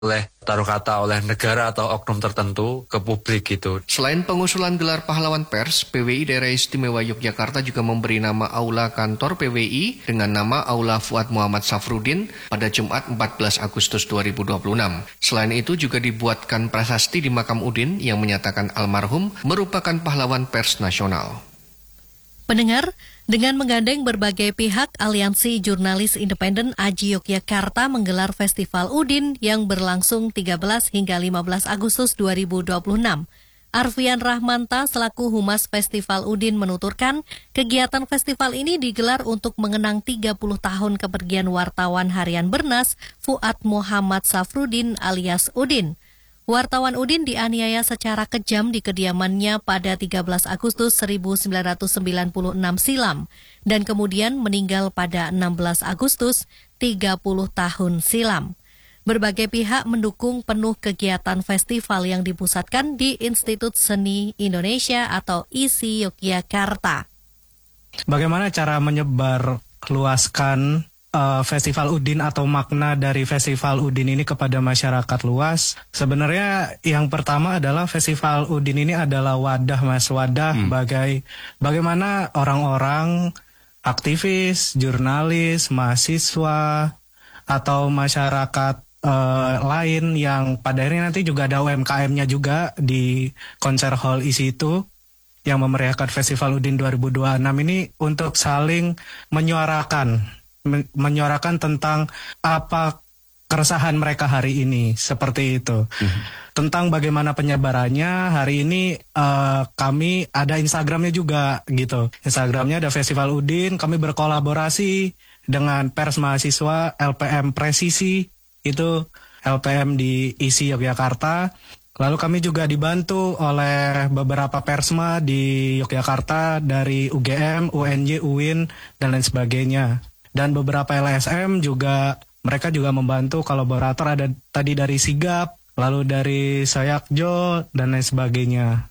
taruh kata oleh negara atau oknum tertentu ke publik gitu. Selain pengusulan gelar pahlawan pers, PWI Daerah Istimewa Yogyakarta juga memberi nama aula kantor PWI dengan nama Aula Fuad Muhammad Safruddin pada Jumat 14 Agustus 2026. Selain itu juga dibuatkan prasasti di makam Udin yang menyatakan almarhum merupakan pahlawan pers nasional. Pendengar, dengan menggandeng berbagai pihak, Aliansi Jurnalis Independen AJI Yogyakarta menggelar Festival Udin yang berlangsung 13 hingga 15 Agustus 2026. Arfian Rahmanta selaku Humas Festival Udin menuturkan, kegiatan festival ini digelar untuk mengenang 30 tahun kepergian wartawan harian Bernas, Fuad Muhammad Safruddin alias Udin. Wartawan Udin dianiaya secara kejam di kediamannya pada 13 Agustus 1996 silam dan kemudian meninggal pada 16 Agustus 30 tahun silam. Berbagai pihak mendukung penuh kegiatan festival yang dipusatkan di Institut Seni Indonesia atau ISI Yogyakarta. Bagaimana cara menyebar luaskan Festival Udin atau makna dari Festival Udin ini kepada masyarakat luas? Sebenarnya yang pertama adalah Festival Udin ini adalah wadah bagaimana orang-orang aktivis, jurnalis, mahasiswa atau masyarakat lain yang pada akhirnya nanti juga ada UMKM-nya juga di konser hall ISI itu yang memeriahkan Festival Udin 2026 ini untuk saling menyuarakan tentang apa keresahan mereka hari ini, seperti itu. Tentang bagaimana penyebarannya, hari ini kami ada Instagramnya juga gitu. Instagramnya ada Festival Udin, kami berkolaborasi dengan pers mahasiswa LPM Presisi, itu LPM di ISI Yogyakarta. Lalu kami juga dibantu oleh beberapa persma di Yogyakarta dari UGM, UNJ, UIN, dan lain sebagainya. Dan beberapa LSM juga, mereka juga membantu, kolaborator ada tadi dari Sigap, lalu dari Sayakjo, dan lain sebagainya.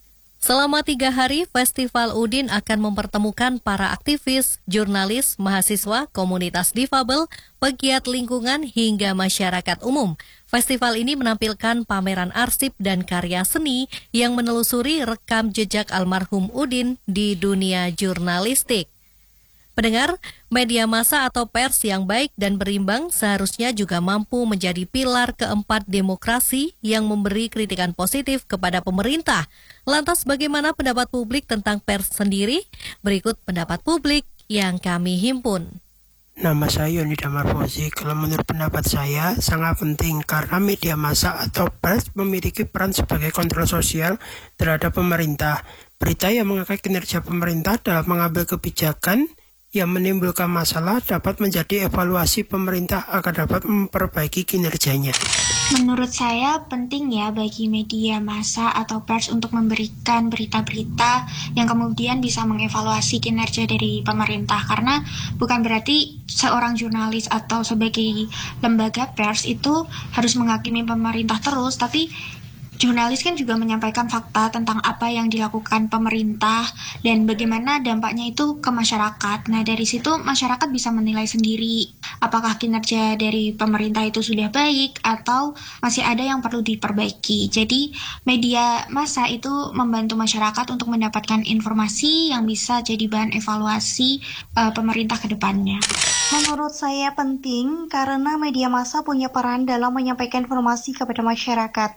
Selama 3 hari, Festival Udin akan mempertemukan para aktivis, jurnalis, mahasiswa, komunitas difabel, pegiat lingkungan, hingga masyarakat umum. Festival ini menampilkan pameran arsip dan karya seni yang menelusuri rekam jejak almarhum Udin di dunia jurnalistik. Pendengar, media massa atau pers yang baik dan berimbang seharusnya juga mampu menjadi pilar keempat demokrasi yang memberi kritikan positif kepada pemerintah. Lantas bagaimana pendapat publik tentang pers sendiri? Berikut pendapat publik yang kami himpun. Nama saya Yoni Damar Fauzi. Kalau menurut pendapat saya sangat penting karena media massa atau pers memiliki peran sebagai kontrol sosial terhadap pemerintah. Berita yang mengangkat kinerja pemerintah dalam mengambil kebijakan yang menimbulkan masalah dapat menjadi evaluasi pemerintah agar dapat memperbaiki kinerjanya. Menurut saya penting ya bagi media massa atau pers untuk memberikan berita-berita yang kemudian bisa mengevaluasi kinerja dari pemerintah, karena bukan berarti seorang jurnalis atau sebagai lembaga pers itu harus menghakimi pemerintah terus, tapi jurnalis kan juga menyampaikan fakta tentang apa yang dilakukan pemerintah dan bagaimana dampaknya itu ke masyarakat. Nah, dari situ masyarakat bisa menilai sendiri apakah kinerja dari pemerintah itu sudah baik atau masih ada yang perlu diperbaiki. Jadi, media massa itu membantu masyarakat untuk mendapatkan informasi yang bisa jadi bahan evaluasi pemerintah ke depannya. Menurut saya penting karena media massa punya peran dalam menyampaikan informasi kepada masyarakat.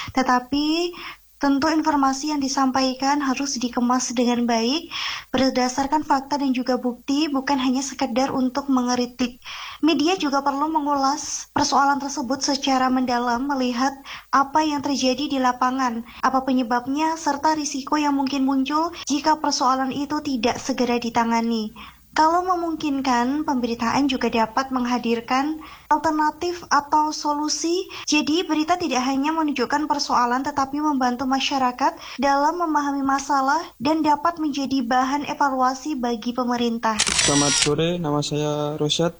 Tetapi tentu informasi yang disampaikan harus dikemas dengan baik, berdasarkan fakta dan juga bukti, bukan hanya sekedar untuk mengeritik. Media juga perlu mengulas persoalan tersebut secara mendalam, melihat apa yang terjadi di lapangan, apa penyebabnya, serta risiko yang mungkin muncul jika persoalan itu tidak segera ditangani. Kalau memungkinkan, pemberitaan juga dapat menghadirkan alternatif atau solusi. Jadi, berita tidak hanya menunjukkan persoalan, tetapi membantu masyarakat dalam memahami masalah dan dapat menjadi bahan evaluasi bagi pemerintah. Selamat sore, nama saya Rosyad.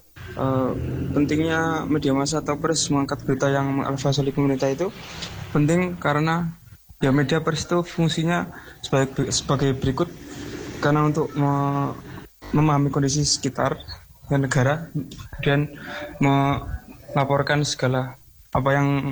Pentingnya media massa atau pers mengangkat berita yang mengevaluasi pemerintah itu penting karena ya media pers itu fungsinya sebagai berikut, karena untuk memahami kondisi sekitar dan negara dan melaporkan segala apa yang